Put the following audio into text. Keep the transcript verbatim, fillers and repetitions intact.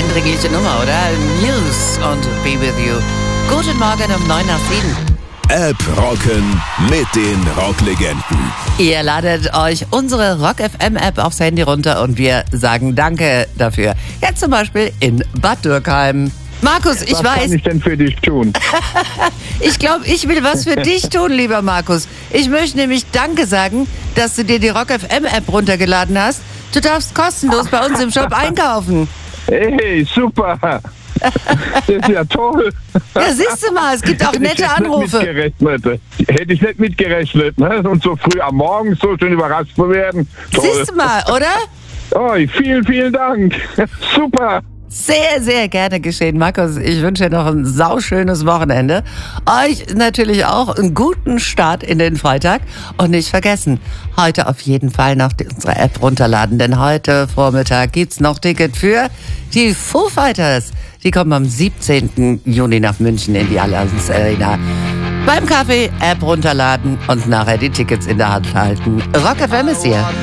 eindringliche Nummer, oder? Muse und Be With You. Guten Morgen um neun nach sieben. App rocken mit den Rocklegenden. Ihr ladet euch unsere Rock F M App aufs Handy runter und wir sagen Danke dafür. Jetzt zum Beispiel in Bad Dürkheim. Markus, ich was weiß... Was kann ich denn für dich tun? Ich glaube, ich will was für dich tun, lieber Markus. Ich möchte nämlich Danke sagen, dass du dir die Rock F M App runtergeladen hast. Du darfst kostenlos bei uns im Shop einkaufen. Hey, super. Das ist ja toll. Ja, siehst du mal, es gibt auch nette Anrufe. Hätte ich nicht mitgerechnet. Hätte ich nicht mitgerechnet, ne? Und so früh am Morgen so schön überrascht zu werden. Toll. Siehst du mal, oder? Oh, vielen, vielen Dank. Super. Sehr, sehr gerne geschehen, Markus. Ich wünsche dir noch ein sauschönes Wochenende. Euch natürlich auch einen guten Start in den Freitag. Und nicht vergessen, heute auf jeden Fall noch die, unsere App runterladen. Denn heute Vormittag gibt's noch Ticket für die Foo Fighters. Die kommen am siebzehnten Juni nach München in die Allianz Arena. Beim Kaffee App runterladen und nachher die Tickets in der Hand halten. Rock F M ist hier.